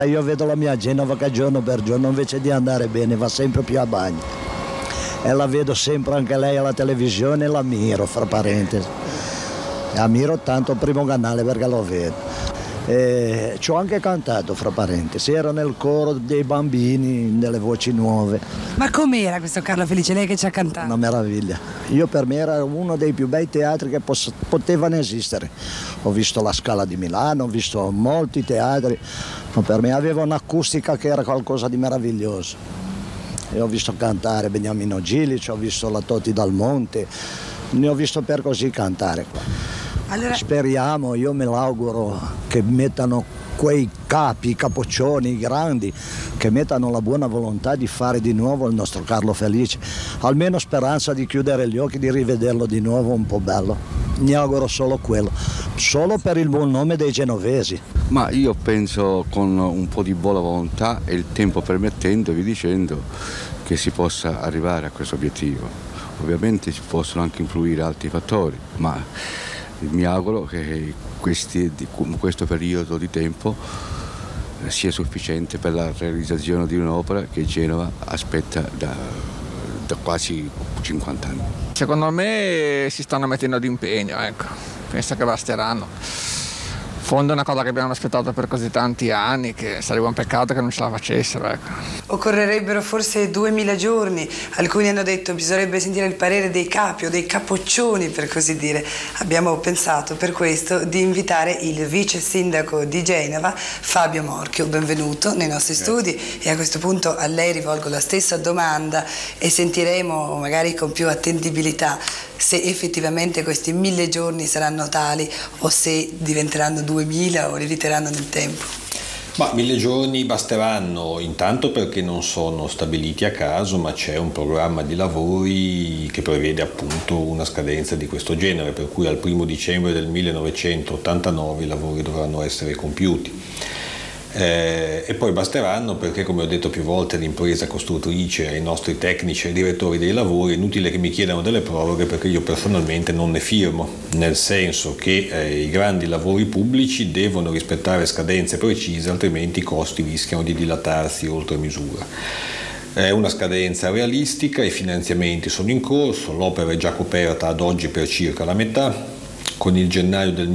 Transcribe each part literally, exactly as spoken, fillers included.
Io vedo la mia Genova che giorno per giorno invece di andare bene va sempre più a bagno e la vedo sempre anche lei alla televisione e la ammiro, fra parentesi, e ammiro tanto il primo canale perché lo vedo. E ci ho anche cantato, fra parentesi, ero nel coro dei bambini, delle voci nuove. Ma com'era questo Carlo Felice, lei che ci ha cantato? Una meraviglia. Io per me era uno dei più bei teatri che poss- potevano esistere. Ho visto la Scala di Milano, ho visto molti teatri, ma per me aveva un'acustica che era qualcosa di meraviglioso. E ho visto cantare Beniamino Gilic, ho visto la Toti Dal Monte, ne ho visto per così cantare. Allora... Speriamo, io me l'auguro che mettano quei capi, capoccioni grandi, che mettano la buona volontà di fare di nuovo il nostro Carlo Felice. Almeno speranza di chiudere gli occhi, di rivederlo di nuovo un po' bello. Mi auguro solo quello, solo per il buon nome dei genovesi. Ma io penso con un po' di buona volontà e il tempo permettendo, vi dicendo, che si possa arrivare a questo obiettivo. Ovviamente ci possono anche influire altri fattori, ma mi auguro che questi, questo periodo di tempo sia sufficiente per la realizzazione di un'opera che Genova aspetta da, da quasi cinquanta anni. Secondo me si stanno mettendo d'impegno, ecco. Penso che basteranno. In fondo è una cosa che abbiamo aspettato per così tanti anni che sarebbe un peccato che non ce la facessero, ecco. Occorrerebbero forse duemila giorni. Alcuni hanno detto bisognerebbe sentire il parere dei capi o dei capoccioni, per così dire. Abbiamo pensato per questo di invitare il vice sindaco di Genova, Fabio Morchio. Benvenuto nei nostri studi e a questo punto a lei rivolgo la stessa domanda e sentiremo magari con più attendibilità se effettivamente questi mille giorni saranno tali o se diventeranno duemila o limiteranno nel tempo. Ma mille giorni basteranno, intanto perché non sono stabiliti a caso, ma c'è un programma di lavori che prevede appunto una scadenza di questo genere, per cui al primo dicembre del millenovecentottantanove i lavori dovranno essere compiuti. Eh, e poi basteranno perché, come ho detto più volte all'impresa costruttrice, ai nostri tecnici e ai direttori dei lavori, è inutile che mi chiedano delle proroghe perché io personalmente non ne firmo, nel senso che eh, i grandi lavori pubblici devono rispettare scadenze precise, altrimenti i costi rischiano di dilatarsi oltre misura. È una scadenza realistica, i finanziamenti sono in corso, l'opera è già coperta ad oggi per circa la metà, con il gennaio del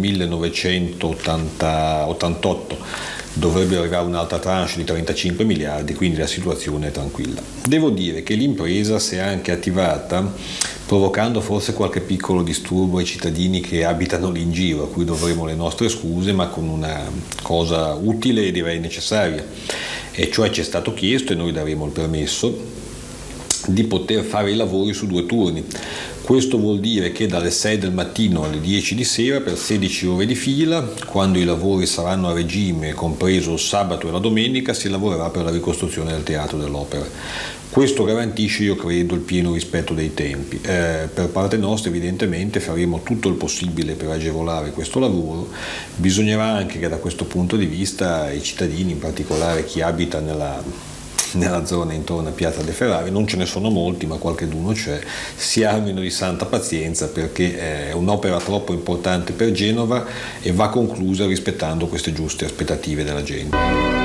millenovecentottantotto dovrebbe arrivare un'altra tranche di trentacinque miliardi, quindi la situazione è tranquilla. Devo dire che l'impresa si è anche attivata provocando forse qualche piccolo disturbo ai cittadini che abitano lì in giro, a cui dovremo le nostre scuse, ma con una cosa utile e direi necessaria, e cioè ci è stato chiesto, e noi daremo il permesso, di poter fare i lavori su due turni. Questo vuol dire che dalle sei del mattino alle dieci di sera per sedici ore di fila, quando i lavori saranno a regime, compreso il sabato e la domenica, si lavorerà per la ricostruzione del Teatro dell'Opera. Questo garantisce, io credo, il pieno rispetto dei tempi. Eh, per parte nostra evidentemente faremo tutto il possibile per agevolare questo lavoro. Bisognerà anche che da questo punto di vista i cittadini, in particolare chi abita nella nella zona intorno a Piazza De Ferrari, non ce ne sono molti ma qualcheduno c'è, si armino di santa pazienza perché è un'opera troppo importante per Genova e va conclusa rispettando queste giuste aspettative della gente.